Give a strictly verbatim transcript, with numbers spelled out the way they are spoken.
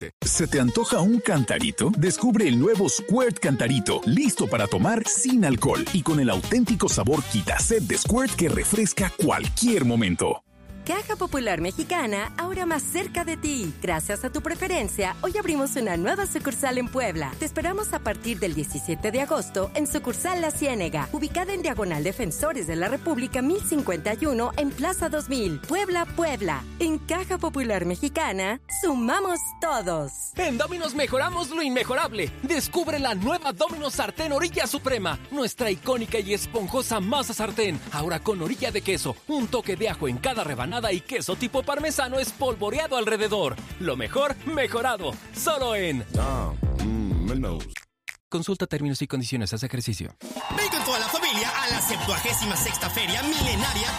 ¿Se te antoja un cantarito? Descubre el nuevo Squirt Cantarito, listo para tomar sin alcohol y con el auténtico sabor Quitaset de Squirt que refresca cualquier momento. Caja Popular Mexicana, ahora más cerca de ti. Gracias a tu preferencia, hoy abrimos una nueva sucursal en Puebla. Te esperamos a partir del diecisiete de agosto en sucursal La Ciénega, ubicada en Diagonal Defensores de la República mil cincuenta y uno en Plaza dos mil, Puebla, Puebla. En Caja Popular Mexicana, sumamos todos. En Domino's mejoramos lo inmejorable. Descubre la nueva Domino's Sartén Orilla Suprema, nuestra icónica y esponjosa masa sartén, ahora con orilla de queso, un toque de ajo en cada rebanada y queso tipo parmesano espolvoreado alrededor. Lo mejor mejorado, solo en Ah, mmm, Domino's. Consulta términos y condiciones, haz ejercicio. Ven con toda la familia a la septuagésima sexta Feria Milenaria